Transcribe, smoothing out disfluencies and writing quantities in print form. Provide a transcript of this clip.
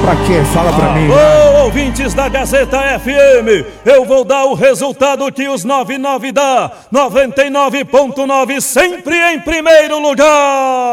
Pra quê? Fala pra mim. Ô, ouvintes da Gazeta FM, eu vou dar o resultado que os 99 dá. 99.9 sempre em primeiro lugar.